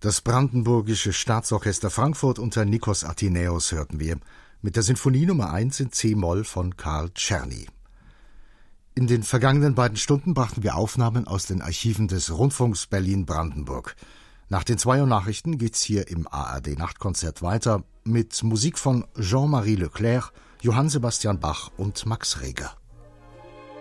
Das Brandenburgische Staatsorchester Frankfurt unter Nikos Athenäus hörten wir mit der Sinfonie Nummer 1 in C-Moll von Karl Czerny. In den vergangenen beiden Stunden brachten wir Aufnahmen aus den Archiven des Rundfunks Berlin-Brandenburg. Nach den 2 Uhr Nachrichten geht's hier im ARD-Nachtkonzert weiter mit Musik von Jean-Marie Leclerc, Johann Sebastian Bach und Max Reger.